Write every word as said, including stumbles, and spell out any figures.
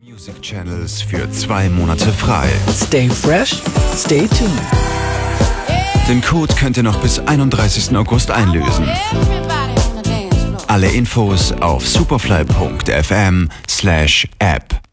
Music Channels für zwei Monate frei. Stay fresh, stay tuned. Den Code könnt ihr noch bis einunddreißigsten August einlösen. Alle Infos auf superfly punkt f m slash app.